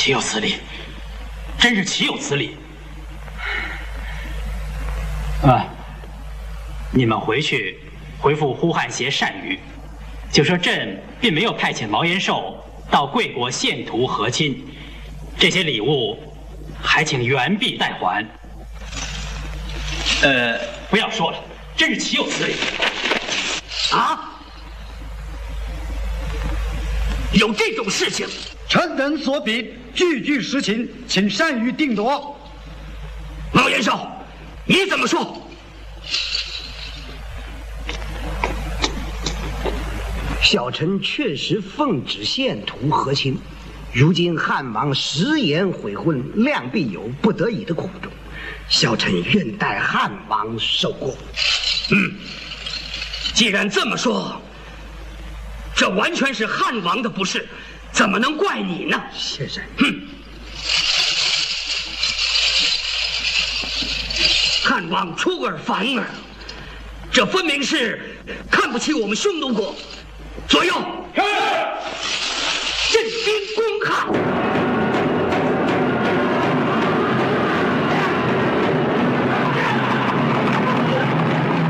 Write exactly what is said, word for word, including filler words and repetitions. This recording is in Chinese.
岂有此理！真是岂有此理！啊，你们回去回复呼汉邪单于，就说朕并没有派遣毛延寿到贵国献图和亲，这些礼物还请原币代还。呃，不要说了，真是岂有此理！ 啊！有这种事情？ 臣等所禀，句句实情，请单于定夺。 毛延寿，你怎么说？ 小臣确实奉旨献图和亲，如今汉王食言悔婚，量必有不得已的苦衷，小臣愿代汉王受过。 嗯，既然这么说，这完全是汉王的不是，怎么能怪你呢？ 先生， 哼！汉王出尔反尔，这分明是看不起我们匈奴国。左右，镇兵攻汉。